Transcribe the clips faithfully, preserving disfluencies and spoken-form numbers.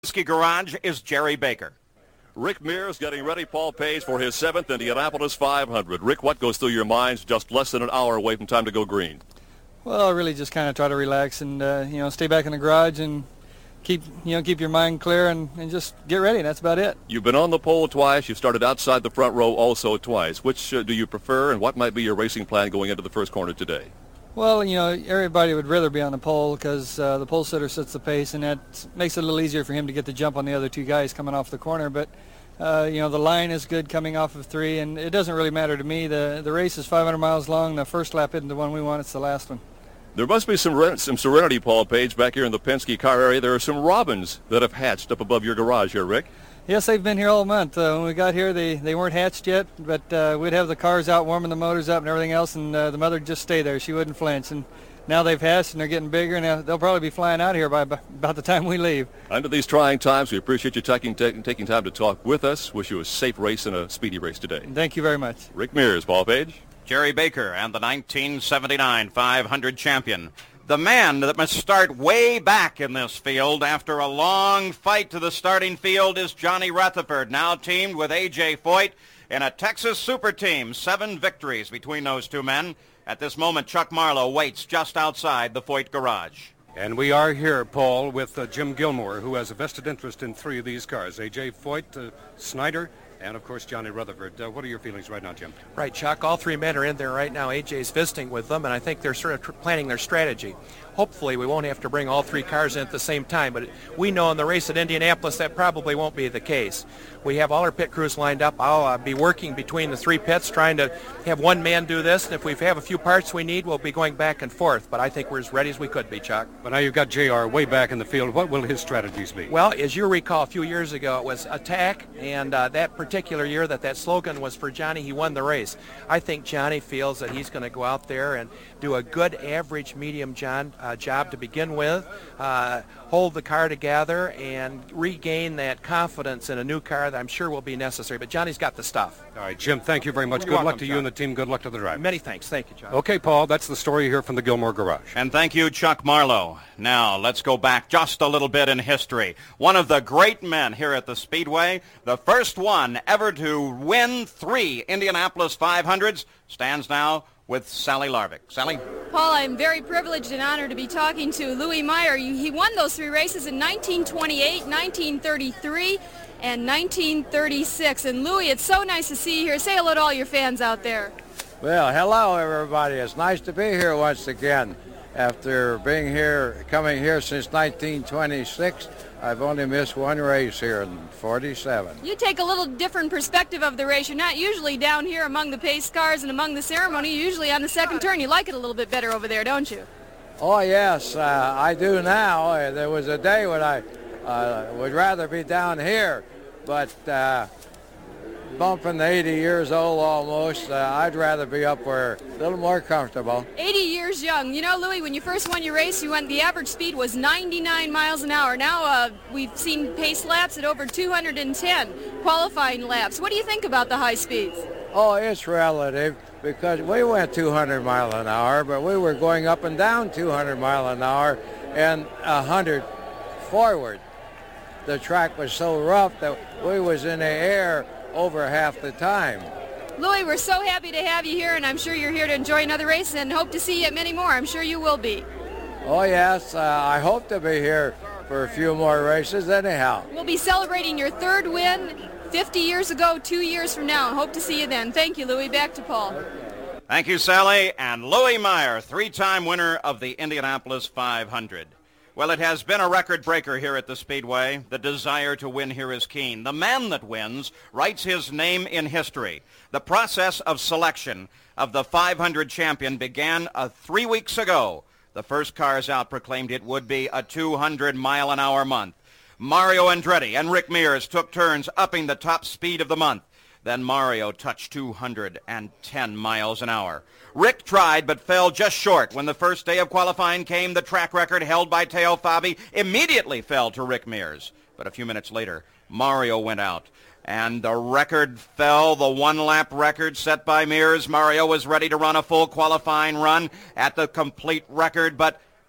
Penske Garage is Jerry Baker. Rick Mears getting ready, Paul Page, for his seventh Indianapolis five hundred. Rick, what goes through your minds just less than an hour away from time to go green? Well, I really just kind of try to relax and, uh, you know, stay back in the garage and keep, you know, keep your mind clear and, and just get ready. That's about it. You've been on the pole twice. You started outside the front row also twice. Which uh, do you prefer, and what might be your racing plan going into the first corner today? Well, you know, everybody would rather be on the pole because uh, the pole sitter sets the pace, and that makes it a little easier for him to get the jump on the other two guys coming off the corner. But, uh, you know, the line is good coming off of three, and it doesn't really matter to me. The the race is five hundred miles long. The first lap isn't the one we want. It's the last one. There must be some some serenity, Paul Page, back here in the Penske car area. There are some robins that have hatched up above your garage here, Rick. Yes, they've been here all month. Uh, when we got here, they, they weren't hatched yet, but uh, we'd have the cars out warming the motors up and everything else, and uh, the mother would just stay there. She wouldn't flinch. And now they've hatched, and they're getting bigger, and they'll probably be flying out of here by about the time we leave. Under these trying times, we appreciate you taking, taking, taking time to talk with us. Wish you a safe race and a speedy race today. Thank you very much. Rick Mears, Paul Page. Jerry Baker and the nineteen seventy-nine five hundred champion. The man that must start way back in this field after a long fight to the starting field is Johnny Rutherford, now teamed with A J Foyt in a Texas super team. Seven victories between those two men. At this moment, Chuck Marlowe waits just outside the Foyt garage. And we are here, Paul, with uh, Jim Gilmore, who has a vested interest in three of these cars. A J Foyt, uh, Snyder, and, of course, Johnny Rutherford. Uh, what are your feelings right now, Jim? Right, Chuck. All three men are in there right now. A J's visiting with them, and I think they're sort of tr- planning their strategy. Hopefully, we won't have to bring all three cars in at the same time, but we know in the race at Indianapolis that probably won't be the case. We have all our pit crews lined up. I'll uh, be working between the three pits trying to have one man do this, and if we have a few parts we need, we'll be going back and forth. But I think we're as ready as we could be, Chuck. But now you've got J R way back in the field. What will his strategies be? Well, as you recall, a few years ago, it was attack, and uh, that particular year that that slogan was for Johnny, he won the race. I think Johnny feels that he's going to go out there and do a good average medium John, uh, job to begin with, uh, hold the car together, and regain that confidence in a new car that I'm sure will be necessary. But Johnny's got the stuff. All right, Jim, thank you very much. You're good welcome, luck to Chuck. you and the team. Good luck to the driver. Many thanks. Thank you, Chuck. Okay, Paul, that's the story here from the Gilmore Garage. And thank you, Chuck Marlowe. Now, let's go back just a little bit in history. One of the great men here at the Speedway, the first one ever to win three Indianapolis five hundreds, stands now with Sally Larvick. Sally? Paul, I'm very privileged and honored to be talking to Louis Meyer. He won those three races in nineteen twenty-eight, nineteen thirty-three, and nineteen thirty-six. And Louis, it's so nice to see you here. Say hello to all your fans out there. Well, hello, everybody. It's nice to be here once again. After being here, coming here since nineteen twenty-six, I've only missed one race here in forty-seven. You take a little different perspective of the race. You're not usually down here among the pace cars and among the ceremony. You're usually on the second turn. You like it a little bit better over there, don't you? Oh, yes, uh, I do now. Uh, there was a day when I uh, would rather be down here, but uh, bumping the eighty years old almost, uh, I'd rather be up where a little more comfortable. eighty years young. You know, Louis, when you first won your race, you went, the average speed was ninety-nine miles an hour. Now uh, we've seen pace laps at over two hundred ten, qualifying laps. What do you think about the high speeds? Oh, it's relative because we went two hundred mile an hour, but we were going up and down two hundred mile an hour and one hundred forward. The track was so rough that we was in the air over half the time. Louis, we're so happy to have you here, and I'm sure you're here to enjoy another race and hope to see you at many more. I'm sure you will be. Oh, yes. Uh, I hope to be here for a few more races anyhow. We'll be celebrating your third win fifty years ago, two years from now. Hope to see you then. Thank you, Louis. Back to Paul. Thank you, Sally. And Louis Meyer, three-time winner of the Indianapolis five hundred. Well, it has been a record breaker here at the Speedway. The desire to win here is keen. The man that wins writes his name in history. The process of selection of the five hundred champion began uh, three weeks ago. The first cars out proclaimed it would be a two hundred mile an hour month. Mario Andretti and Rick Mears took turns upping the top speed of the month. Then Mario touched two hundred ten miles an hour. Rick tried but fell just short. When the first day of qualifying came, the track record held by Teo Fabi immediately fell to Rick Mears. But a few minutes later, Mario went out, and the record fell, the one-lap record set by Mears. Mario was ready to run a full qualifying run at the complete record, but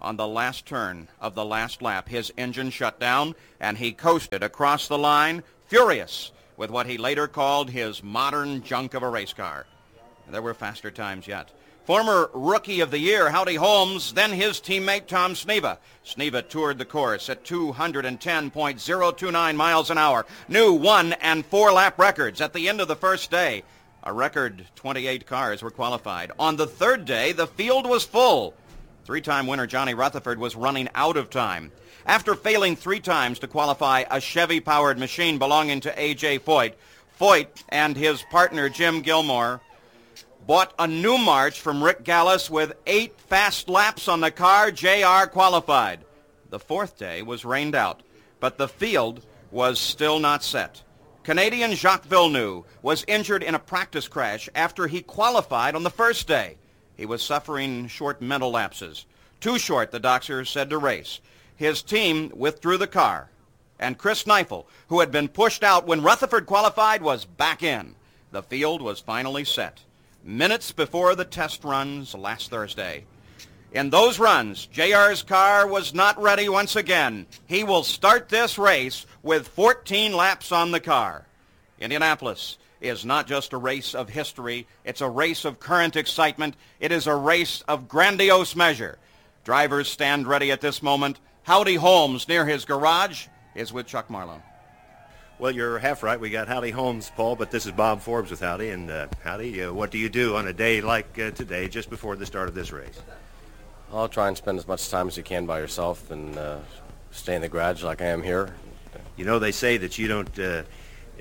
on the last turn of the last lap. His engine shut down, and he coasted across the line, furious with what he later called his modern junk of a race car. There were faster times yet. Former Rookie of the Year, Howdy Holmes, then his teammate Tom Sneva. Sneva toured the course at two hundred ten point oh two nine miles an hour. New one and four lap records at the end of the first day. A record twenty-eight cars were qualified. On the third day, the field was full. Three-time winner Johnny Rutherford was running out of time. After failing three times to qualify a Chevy-powered machine belonging to A J Foyt, Foyt and his partner Jim Gilmore bought a new March from Rick Gallus with eight fast laps on the car. J R qualified. The fourth day was rained out, but the field was still not set. Canadian Jacques Villeneuve was injured in a practice crash after he qualified on the first day. He was suffering short mental lapses. Too short, the doctor said, to race. His team withdrew the car, and Chris Neifel, who had been pushed out when Rutherford qualified, was back in. The field was finally set minutes before the test runs last Thursday. In those runs, J R's car was not ready once again. He will start this race with fourteen laps on the car. Indianapolis is not just a race of history. It's a race of current excitement. It is a race of grandiose measure. Drivers stand ready at this moment. Howdy Holmes, near his garage, is with Chuck Marlowe. Well, you're half right. We got Howdy Holmes, Paul, but this is Bob Forbes with Howdy. And uh, Howdy, uh, what do you do on a day like uh, today, just before the start of this race? I'll try and spend as much time as you can by yourself and uh, stay in the garage like I am here. You know, they say that you don't uh, uh,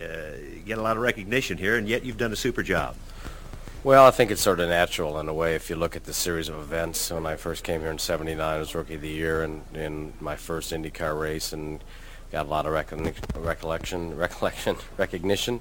get a lot of recognition here, and yet you've done a super job. Well, I think it's sort of natural in a way. If you look at the series of events, when I first came here in seventy-nine, I was Rookie of the Year in, in my first IndyCar race, and got a lot of recon- recollection, recollection, recognition,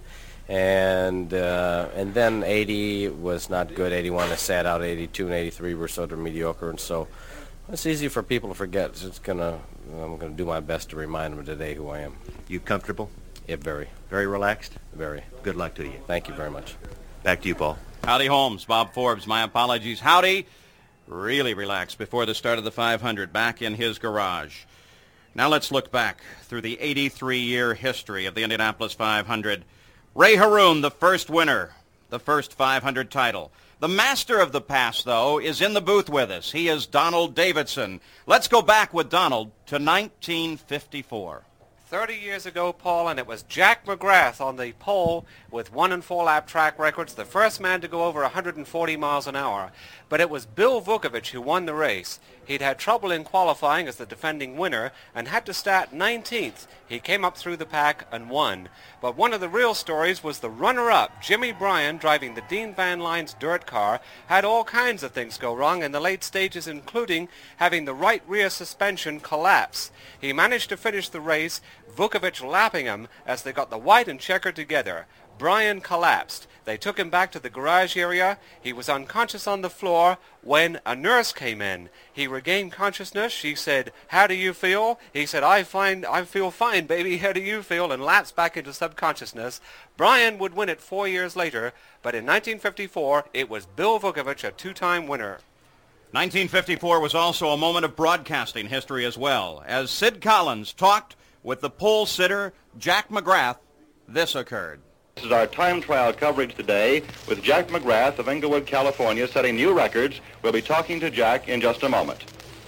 and uh, and then eighty was not good. eighty-one I sat out. eighty-two and eighty-three were sort of mediocre, and so it's easy for people to forget. So it's gonna, I'm gonna do my best to remind them today who I am. You comfortable? Yeah, very, very relaxed. Very. Good luck to you. Thank you very much. Back to you, Paul. Howdy Holmes, Bob Forbes. My apologies. Howdy, really relaxed before the start of the five hundred, back in his garage. Now let's look back through the eighty-three-year history of the Indianapolis five hundred. Ray Haroon, the first winner, the first five hundred title. The master of the past, though, is in the booth with us. He is Donald Davidson. Let's go back with Donald to nineteen fifty-four. thirty years ago, Paul, and it was Jack McGrath on the pole with one and four lap track records, the first man to go over one hundred forty miles an hour. But it was Bill Vukovich who won the race. He'd had trouble in qualifying as the defending winner and had to start nineteenth. He came up through the pack and won. But one of the real stories was the runner-up, Jimmy Bryan, driving the Dean Van Lines dirt car, had all kinds of things go wrong in the late stages, including having the right rear suspension collapse. He managed to finish the race, Vukovich lapping him as they got the white and checker together. Bryan collapsed. They took him back to the garage area. He was unconscious on the floor when a nurse came in. He regained consciousness. She said, "How do you feel?" He said, I find I feel fine, baby. How do you feel?" and lapsed back into subconsciousness. Bryan would win it four years later, but in nineteen fifty-four, it was Bill Vukovich, a two-time winner. nineteen fifty-four was also a moment of broadcasting history as well. As Sid Collins talked with the pole sitter, Jack McGrath, this occurred. This is our time trial coverage today with Jack McGrath of Inglewood, California, setting new records. We'll be talking to Jack in just a moment.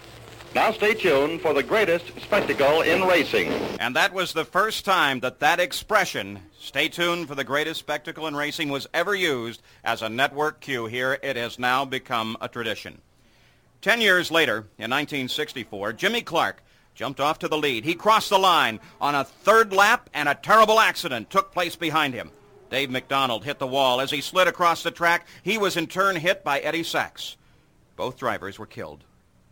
Now stay tuned for the greatest spectacle in racing. And that was the first time that that expression, "stay tuned for the greatest spectacle in racing," was ever used as a network cue here. It has now become a tradition. Ten years later, in nineteen sixty-four, Jimmy Clark jumped off to the lead. He crossed the line on a third lap, and a terrible accident took place behind him. Dave McDonald hit the wall. As he slid across the track, he was in turn hit by Eddie Sachs. Both drivers were killed.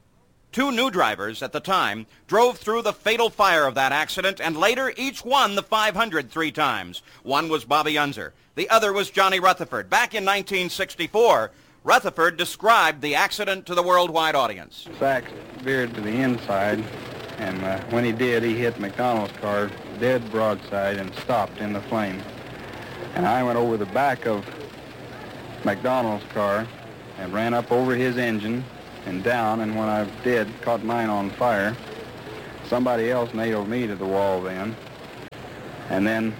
Two new drivers at the time drove through the fatal fire of that accident, and later each won the five hundred three times. One was Bobby Unser. The other was Johnny Rutherford. Back in nineteen sixty-four, Rutherford described the accident to the worldwide audience. Sachs veered to the inside, and uh, when he did, he hit McDonald's car dead broadside and stopped in the flame. And I went over the back of McDonald's car and ran up over his engine and down, and when I did, caught mine on fire. Somebody else nailed me to the wall then. And then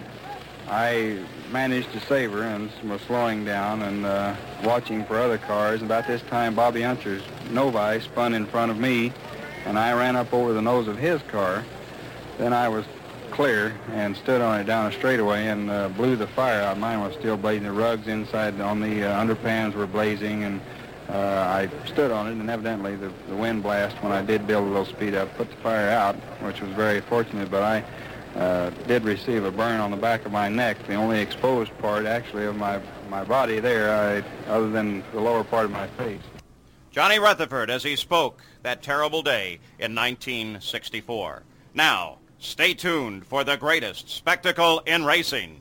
I managed to save her and was slowing down and uh, watching for other cars. About this time, Bobby Unser's Novi spun in front of me, and I ran up over the nose of his car. Then I was clear and stood on it down a straightaway and uh, blew the fire out. Mine was still blazing. The rugs inside on the uh, underpans were blazing, and uh, I stood on it, and evidently the, the wind blast, when I did build a little speed up, put the fire out, which was very fortunate, but I uh, did receive a burn on the back of my neck, the only exposed part actually of my, my body there, I, other than the lower part of my face. Johnny Rutherford as he spoke that terrible day in nineteen sixty-four. Now, stay tuned for the greatest spectacle in racing.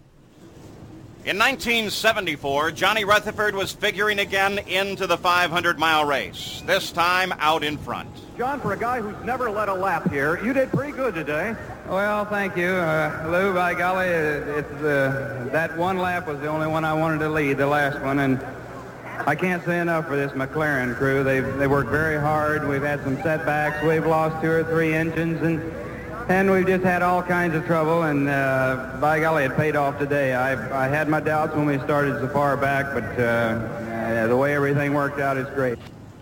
In nineteen seventy-four, Johnny Rutherford was figuring again into the five hundred mile race, this time out in front. John, for a guy who's never led a lap here, you did pretty good today. Well, thank you. Uh, Lou, by golly, it, it's, uh, that one lap was the only one I wanted to lead, the last one, and I can't say enough for this McLaren crew. They've they worked very hard. We've had some setbacks. We've lost two or three engines, and and we've just had all kinds of trouble, and uh, by golly, it paid off today. I, I had my doubts when we started so far back, but uh, uh, the way everything worked out is great.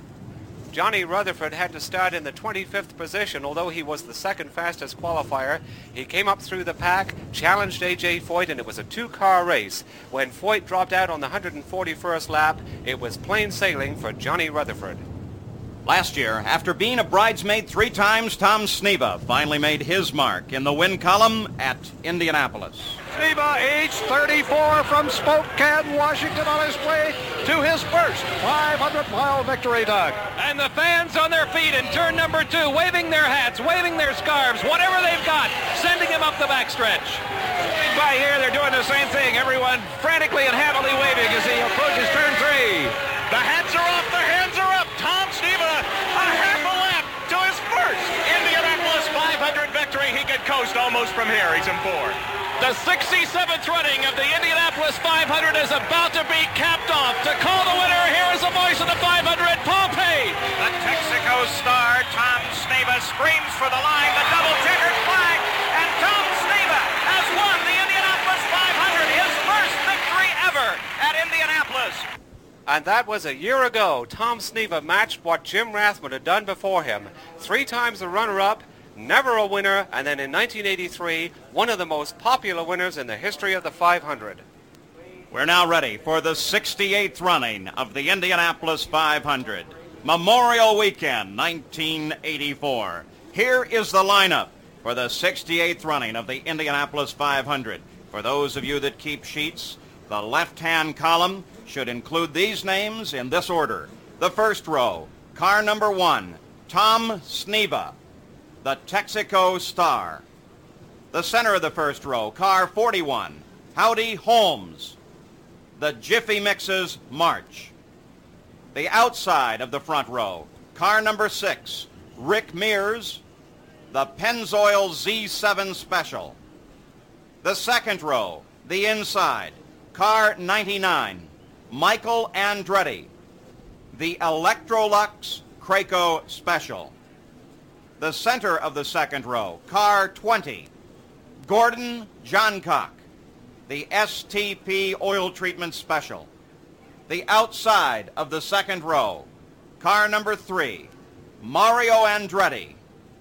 Johnny Rutherford had to start in the twenty-fifth position, although he was the second fastest qualifier. He came up through the pack, challenged A J Foyt, and it was a two-car race. When Foyt dropped out on the one hundred forty-first lap, it was plain sailing for Johnny Rutherford. Last year, after being a bridesmaid three times, Tom Sneva finally made his mark in the win column at Indianapolis. Sneva, age thirty-four, from Spokane, Washington, on his way to his first five hundred mile victory, Doug. And the fans on their feet in turn number two, waving their hats, waving their scarves, whatever they've got, sending him up the backstretch. By here, they're doing the same thing. Everyone frantically and happily waving as he approaches turn three. The hats are off, the hands are up. Tom Sneva, a half a lap to his first Indianapolis five hundred victory. He could coast almost from here. He's in fourth. The sixty-seventh running of the Indianapolis five hundred is about to be capped off. To call the winner, here is the voice of the five hundred, Paul Page. The Texaco star, Tom Sneva, screams for the line, the double-checkered flag, and Tom Sneva has won the Indianapolis five hundred, his first victory ever at Indianapolis. And that was a year ago. Tom Sneva matched what Jim Rathman had done before him. Three times the runner-up, never a winner, and then in nineteen eighty-three, one of the most popular winners in the history of the five hundred. We're now ready for the sixty-eighth running of the Indianapolis five hundred. Memorial Weekend, nineteen eighty-four. Here is the lineup for the sixty-eighth running of the Indianapolis five hundred. For those of you that keep sheets, the left-hand column should include these names in this order. The first row, car number one, Tom Sneva, the Texaco Star. The center of the first row, car forty-one, Howdy Holmes, the Jiffy Mixes March. The outside of the front row, car number six, Rick Mears, the Pennzoil Z seven Special. The second row, the inside, car ninety-nine, Michael Andretti, the Electrolux Craco Special. The center of the second row, car twenty, Gordon Johncock, the S T P Oil Treatment Special. The outside of the second row, car number three, Mario Andretti,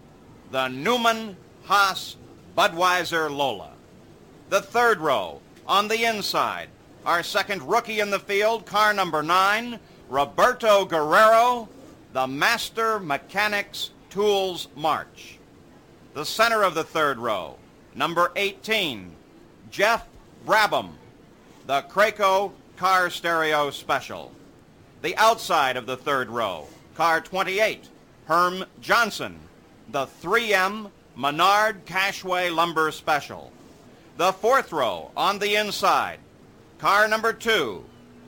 the Newman Haas Budweiser Lola. The third row, on the inside, our second rookie in the field, car number nine, Roberto Guerrero, the Master Mechanics Tools March. The center of the third row, number eighteen, Jeff Brabham, the Craco Car Stereo Special. The outside of the third row, car twenty-eight, Herm Johnson, the three M Menard Cashway Lumber Special. The fourth row, on the inside, car number two,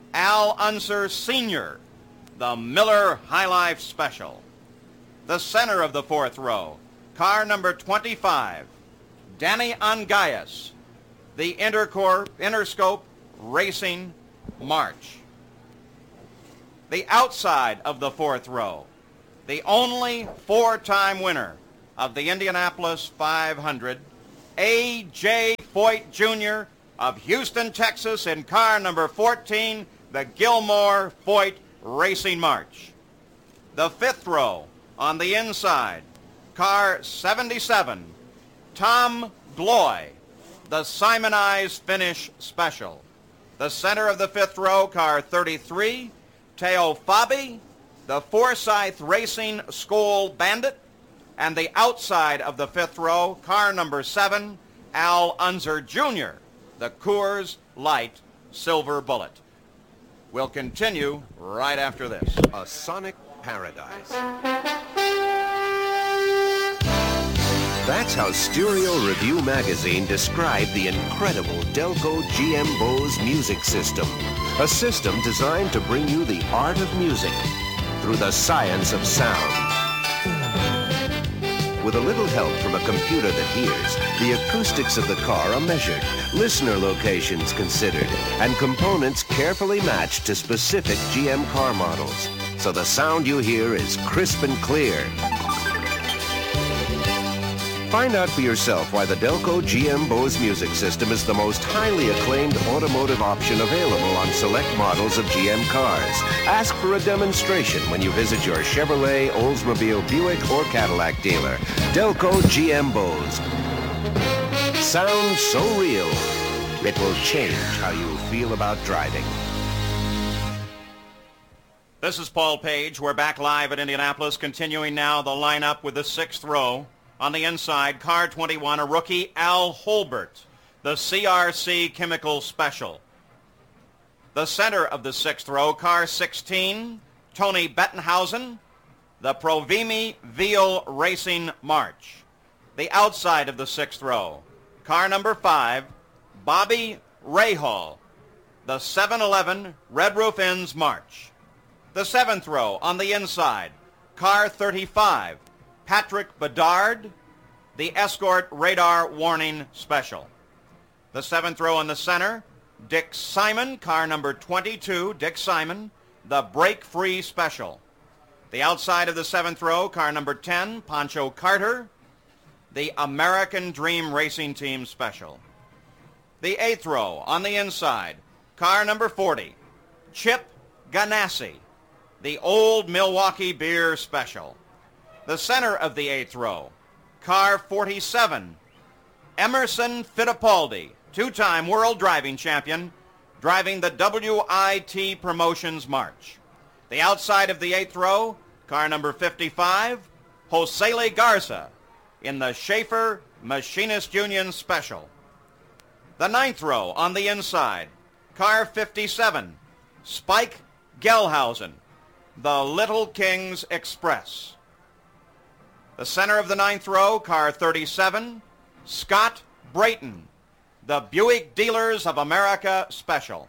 Al Unser Senior, the Miller High Life Special. The center of the fourth row, car number twenty-five, Danny Angayas, the Intercor, Interscope Racing March. The outside of the fourth row, the only four-time winner of the Indianapolis five hundred, A J Foyt Junior of Houston, Texas, in car number fourteen, the Gilmore Foyt Racing March. The fifth row on the inside, car seventy-seven, Tom Gloy, the Simonized Finish Special. The center of the fifth row, car thirty-three, Teo Fabi, the Forsyth Racing School Bandit. And the outside of the fifth row, car number seven, Al Unser Junior, the Coors Light Silver Bullet. We'll continue right after this. A Sonic Paradise. That's how Stereo Review magazine described the incredible Delco G M Bose music system. A system designed to bring you the art of music through the science of sound. With a little help from a computer that hears, the acoustics of the car are measured, listener locations considered, and components carefully matched to specific G M car models. So the sound you hear is crisp and clear. Find out for yourself why the Delco G M Bose music system is the most highly acclaimed automotive option available on select models of G M cars. Ask for a demonstration when you visit your Chevrolet, Oldsmobile, Buick, or Cadillac dealer. Delco G M Bose. Sounds so real, it will change how you feel about driving. This is Paul Page. We're back live at Indianapolis, continuing now the lineup with the sixth row. On the inside, car twenty-one, a rookie, Al Holbert, the C R C Chemical Special. The center of the sixth row, car sixteen, Tony Bettenhausen, the Provimi Veal Racing March. The outside of the sixth row, car number five, Bobby Rahal, the seven eleven Red Roof Inns March. The seventh row on the inside, car thirty-five, Patrick Bedard, the Escort Radar Warning Special. The seventh row in the center, Dick Simon, car number twenty-two, Dick Simon, the Break Free Special. The outside of the seventh row, car number ten, Pancho Carter, the American Dream Racing Team Special. The eighth row on the inside, car number forty, Chip Ganassi, the Old Milwaukee Beer Special. The center of the eighth row, car forty-seven, Emerson Fittipaldi, two-time world driving champion, driving the W I T Promotions March. The outside of the eighth row, car number fifty-five, Josele Garza, in the Schaefer Machinist Union Special. The ninth row on the inside, car fifty-seven, Spike Gelhausen, the Little Kings Express. The center of the ninth row, car thirty-seven, Scott Brayton, the Buick Dealers of America Special.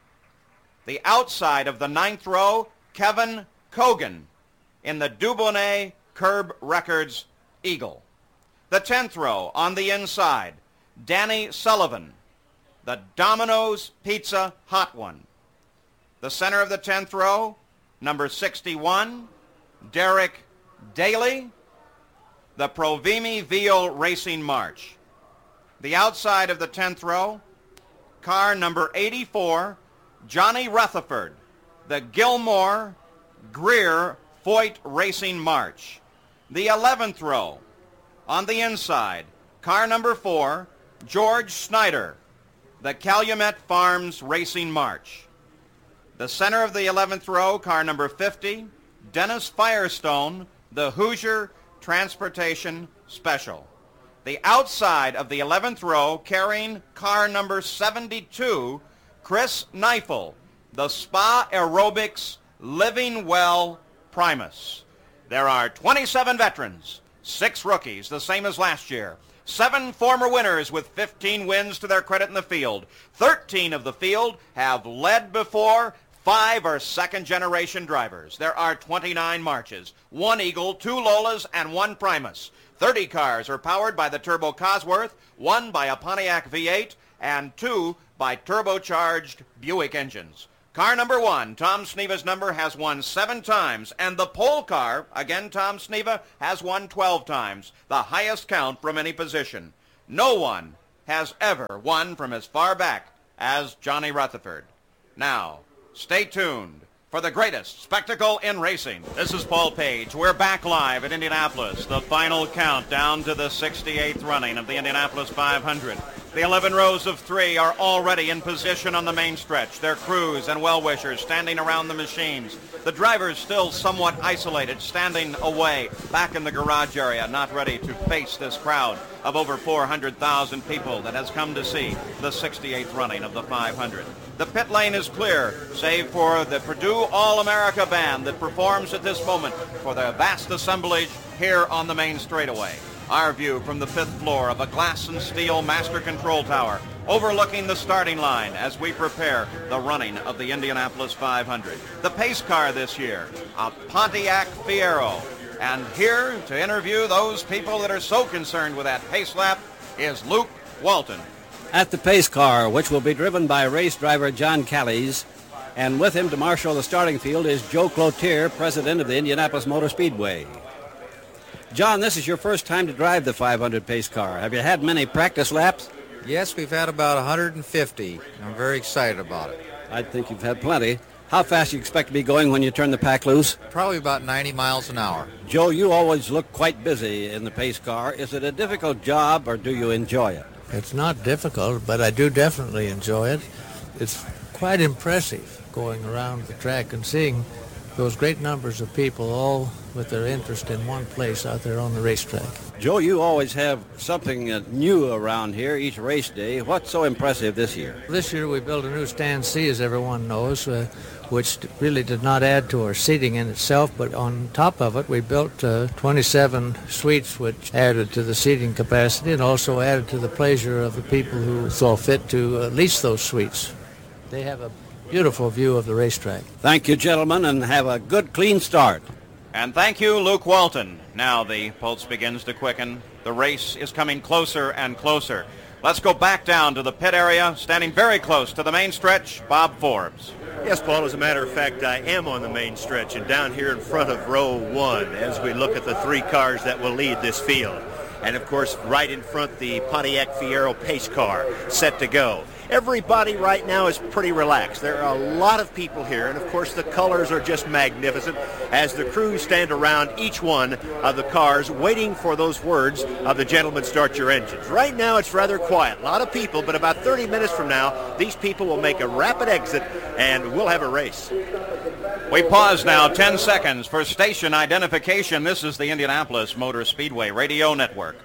The outside of the ninth row, Kevin Cogan, in the Dubonnet Curb Records Eagle. The tenth row on the inside, Danny Sullivan, the Domino's Pizza Hot One. The center of the tenth row, number sixty-one, Derek Daly, the Provimi Veal Racing March. The outside of the tenth row, car number eighty-four, Johnny Rutherford, the Gilmore Greer Foyt Racing March. The eleventh row, on the inside, car number four, George Snyder, the Calumet Farms Racing March. The center of the eleventh row, car number fifty, Dennis Firestone, the Hoosier Transportation Special. The outside of the eleventh row, carrying car number seventy-two, Chris Neifel, the Spa Aerobics Living Well Primus. There are twenty-seven veterans, six rookies, the same as last year, seven former winners with fifteen wins to their credit in the field. thirteen of the field have led before. Five are second-generation drivers. There are twenty-nine Marches, one Eagle, two Lolas, and one Primus. thirty cars are powered by the Turbo Cosworth, one by a Pontiac V eight, and two by turbocharged Buick engines. Car number one, Tom Sneva's number, has won seven times, and the pole car, again Tom Sneva, has won twelve times, the highest count from any position. No one has ever won from as far back as Johnny Rutherford. Now, stay tuned for the greatest spectacle in racing. This is Paul Page. We're back live at Indianapolis. The final count down to the sixty-eighth running of the Indianapolis five hundred. The eleven rows of three are already in position on the main stretch. Their crews and well-wishers standing around the machines. The drivers still somewhat isolated, standing away back in the garage area, not ready to face this crowd of over four hundred thousand people that has come to see the sixty-eighth running of the five hundred. The pit lane is clear, save for the Purdue All-America Band that performs at this moment for the vast assemblage here on the main straightaway. Our view from the fifth floor of a glass and steel master control tower overlooking the starting line as we prepare the running of the Indianapolis five hundred. The pace car this year, a Pontiac Fiero. And here to interview those people that are so concerned with that pace lap is Luke Walton. At the pace car, which will be driven by race driver John Callies, and with him to marshal the starting field is Joe Cloutier, president of the Indianapolis Motor Speedway. John, this is your first time to drive the five hundred pace car. Have you had many practice laps? Yes, we've had about one hundred fifty. I'm very excited about it. I think you've had plenty. How fast do you expect to be going when you turn the pack loose? Probably about ninety miles an hour. Joe, you always look quite busy in the pace car. Is it a difficult job or do you enjoy it? It's not difficult, but I do definitely enjoy it. It's quite impressive going around the track and seeing those great numbers of people all with their interest in one place out there on the racetrack. Joe, you always have something uh, new around here each race day. What's so impressive this year? This year we built a new stand C, as everyone knows, uh, which really did not add to our seating in itself, but on top of it we built uh, twenty-seven suites, which added to the seating capacity and also added to the pleasure of the people who saw fit to uh, lease those suites. They have a beautiful view of the racetrack. Thank you, gentlemen, and have a good, clean start. And thank you, Luke Walton. Now the pulse begins to quicken. The race is coming closer and closer. Let's go back down to the pit area, standing very close to the main stretch, Bob Forbes. Yes, Paul, as a matter of fact, I am on the main stretch and down here in front of row one as we look at the three cars that will lead this field. And, of course, right in front, the Pontiac Fiero pace car set to go. Everybody right now is pretty relaxed. There are a lot of people here, and of course the colors are just magnificent as the crews stand around each one of the cars waiting for those words of the gentlemen start your engines. Right now it's rather quiet, a lot of people, but about thirty minutes from now these people will make a rapid exit and we'll have a race. We pause now ten seconds for station identification. This is the Indianapolis Motor Speedway Radio Network.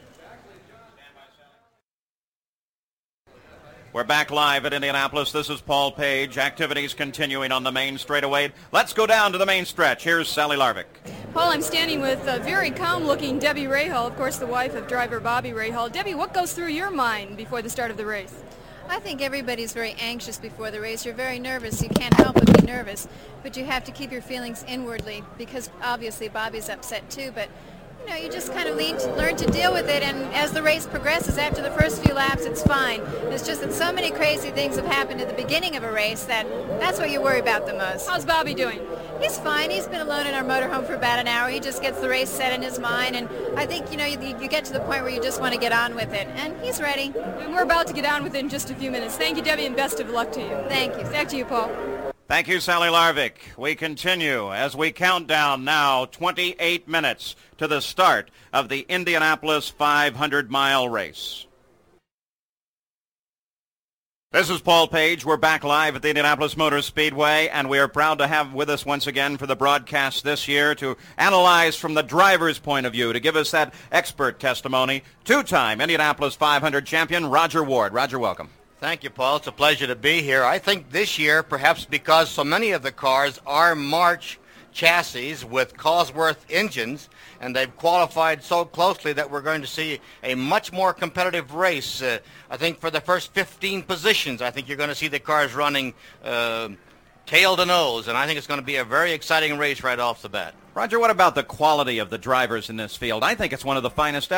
We're back live at Indianapolis. This is Paul Page. Activities continuing on the main straightaway. Let's go down to the main stretch. Here's Sally Larvick. Paul, I'm standing with a very calm-looking Debbie Rahal, of course the wife of driver Bobby Rahal. Debbie, what goes through your mind before the start of the race? I think everybody's very anxious before the race. You're very nervous. You can't help but be nervous. But you have to keep your feelings inwardly because obviously Bobby's upset too. But you know, you just kind of learn to, learn to deal with it, and as the race progresses after the first few laps, it's fine. It's just that so many crazy things have happened at the beginning of a race that that's what you worry about the most. How's Bobby doing? He's fine. He's been alone in our motorhome for about an hour. He just gets the race set in his mind, and I think, you know, you, you get to the point where you just want to get on with it, and he's ready. And we're about to get on with it in just a few minutes. Thank you, Debbie, and best of luck to you. Thank you. Back to you, Paul. Thank you, Sally Larvick. We continue as we count down now twenty-eight minutes to the start of the Indianapolis five hundred mile race. This is Paul Page. We're back live at the Indianapolis Motor Speedway, and we are proud to have with us once again for the broadcast this year to analyze from the driver's point of view, to give us that expert testimony, two-time Indianapolis five hundred champion Roger Ward. Roger, welcome. Thank you, Paul. It's a pleasure to be here. I think this year, perhaps because so many of the cars are March chassis with Cosworth engines, and they've qualified so closely that we're going to see a much more competitive race. Uh, I think for the first fifteen positions, I think you're going to see the cars running uh, tail to nose, and I think it's going to be a very exciting race right off the bat. Roger, what about the quality of the drivers in this field? I think it's one of the finest ever.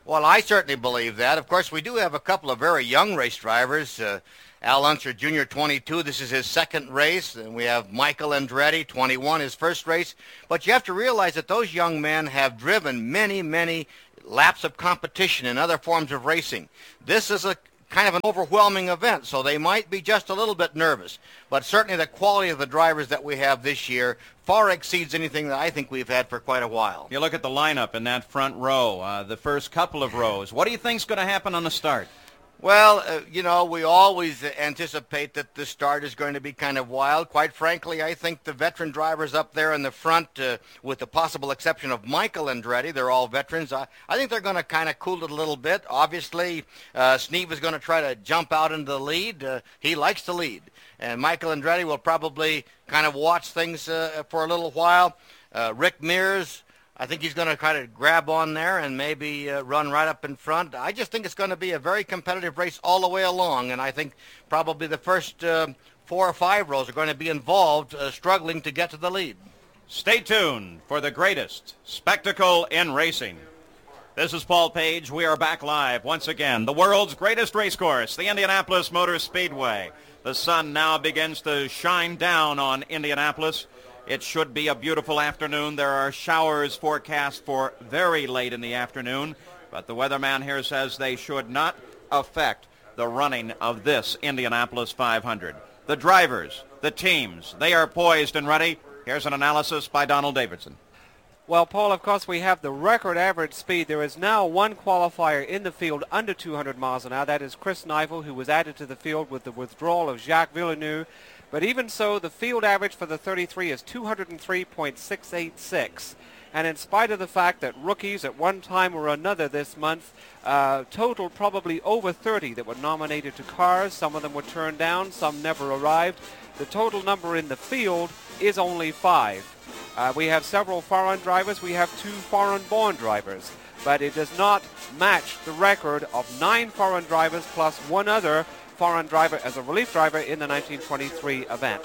Well, I certainly believe that. Of course, we do have a couple of very young race drivers. Uh, Al Unser Junior, twenty-two. This is his second race. And we have Michael Andretti, twenty-one, his first race. But you have to realize that those young men have driven many, many laps of competition in other forms of racing. This is a kind of an overwhelming event, so they might be just a little bit nervous. But certainly the quality of the drivers that we have this year far exceeds anything that I think we've had for quite a while. You look at the lineup in that front row, uh, the first couple of rows. What do you think's going to happen on the start? Well, uh, you know, we always anticipate that the start is going to be kind of wild. Quite frankly, I think the veteran drivers up there in the front, uh, with the possible exception of Michael Andretti, they're all veterans. I, I think they're going to kind of cool it a little bit. Obviously, uh, Sneeve is going to try to jump out into the lead. Uh, he likes to lead. And Michael Andretti will probably kind of watch things uh, for a little while. Uh, Rick Mears, I think he's going to try to grab on there and maybe uh, run right up in front. I just think it's going to be a very competitive race all the way along, and I think probably the first uh, four or five rows are going to be involved, uh, struggling to get to the lead. Stay tuned for the greatest spectacle in racing. This is Paul Page. We are back live once again. The world's greatest race course, the Indianapolis Motor Speedway. The sun now begins to shine down on Indianapolis. It should be a beautiful afternoon. There are showers forecast for very late in the afternoon, but the weatherman here says they should not affect the running of this Indianapolis five hundred. The drivers, the teams, they are poised and ready. Here's an analysis by Donald Davidson. Well, Paul, of course, we have the record average speed. There is now one qualifier in the field under two hundred miles an hour. That is Chris Neifel, who was added to the field with the withdrawal of Jacques Villeneuve. But even so, the field average for the thirty-three is two hundred three point six eight six. And in spite of the fact that rookies at one time or another this month uh, totaled probably over thirty that were nominated to cars, some of them were turned down, some never arrived, the total number in the field is only five. Uh, we have several foreign drivers. We have two foreign-born drivers. But it does not match the record of nine foreign drivers plus one other foreign driver as a relief driver in the nineteen twenty-three event.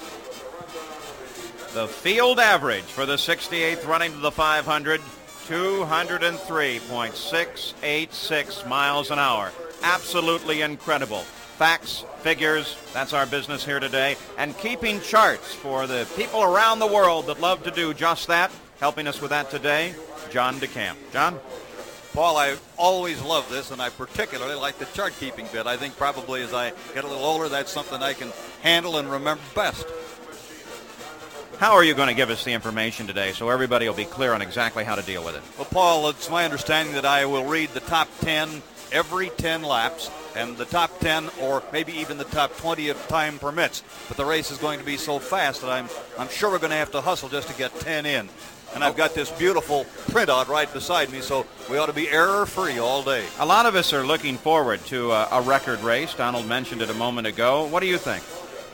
The field average for the sixty-eighth running of the five hundred, two hundred three point six eight six miles an hour. Absolutely incredible. Facts, figures, that's our business here today. And keeping charts for the people around the world that love to do just that. Helping us with that today, John DeCamp. John? Paul, I always love this, and I particularly like the chart-keeping bit. I think probably as I get a little older, that's something I can handle and remember best. How are you going to give us the information today so everybody will be clear on exactly how to deal with it? Well, Paul, it's my understanding that I will read the top ten every ten laps, and the top ten or maybe even the top twenty if time permits. But the race is going to be so fast that I'm, I'm sure we're going to have to hustle just to get ten in. And I've got this beautiful printout right beside me, so we ought to be error-free all day. A lot of us are looking forward to a, a record race. Donald mentioned it a moment ago. What do you think?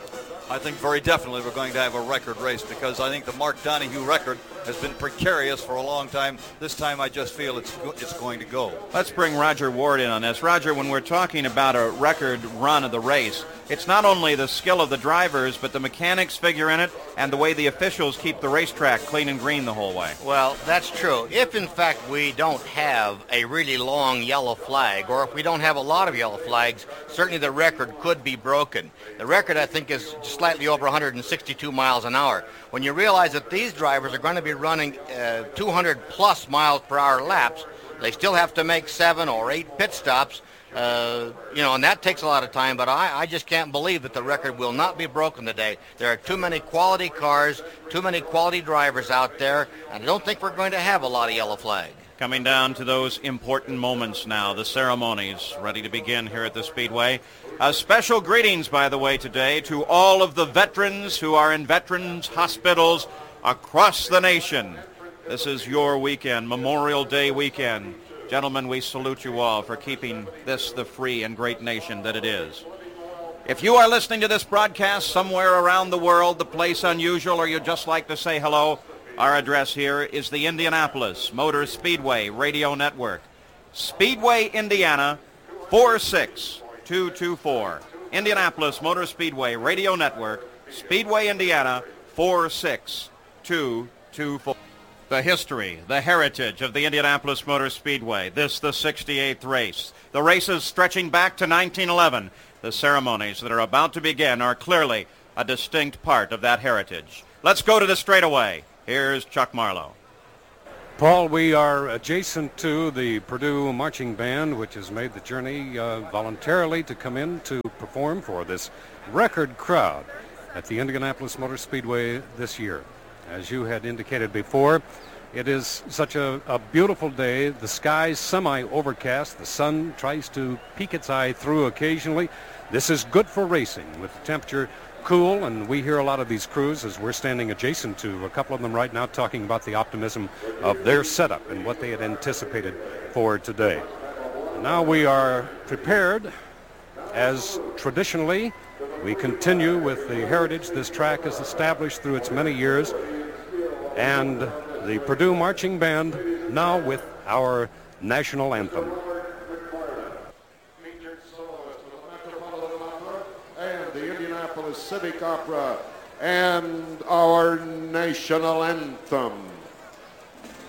I think very definitely we're going to have a record race because I think the Mark Donohue record has been precarious for a long time. This time I just feel it's it's going to go. Let's bring Roger Ward in on this. Roger, when we're talking about a record run of the race, it's not only the skill of the drivers, but the mechanics figure in it and the way the officials keep the racetrack clean and green the whole way. Well, that's true. If, in fact, we don't have a really long yellow flag, or if we don't have a lot of yellow flags, certainly the record could be broken. The record, I think, is slightly over one hundred sixty-two miles an hour. When you realize that these drivers are going to be running uh, two hundred plus miles per hour laps, they still have to make seven or eight pit stops. Uh, you know, and that takes a lot of time, but I, I just can't believe that the record will not be broken today. There are too many quality cars, too many quality drivers out there, and I don't think we're going to have a lot of yellow flag. Coming down to those important moments now, the ceremonies ready to begin here at the Speedway. Uh, special greetings, by the way, today to all of the veterans who are in veterans hospitals across the nation. This is your weekend, Memorial Day weekend. Gentlemen, we salute you all for keeping this the free and great nation that it is. If you are listening to this broadcast somewhere around the world, the place unusual, or you'd just like to say hello, our address here is the Indianapolis Motor Speedway Radio Network. Speedway, Indiana, four six two two four. Indianapolis Motor Speedway Radio Network, Speedway, Indiana, four six two two four. The history, the heritage of the Indianapolis Motor Speedway. This, the sixty-eighth race. The races stretching back to nineteen eleven. The ceremonies that are about to begin are clearly a distinct part of that heritage. Let's go to the straightaway. Here's Chuck Marlowe. Paul, we are adjacent to the Purdue Marching Band, which has made the journey uh, voluntarily to come in to perform for this record crowd at the Indianapolis Motor Speedway this year. As you had indicated before, it is such a, a beautiful day. The sky's semi-overcast. The sun tries to peek its eye through occasionally. This is good for racing with the temperature cool, and we hear a lot of these crews as we're standing adjacent to a couple of them right now talking about the optimism of their setup and what they had anticipated for today. Now we are prepared, as traditionally we continue with the heritage this track has established through its many years, and the Purdue Marching Band now with our national anthem. And the Indianapolis Civic Opera and our national anthem.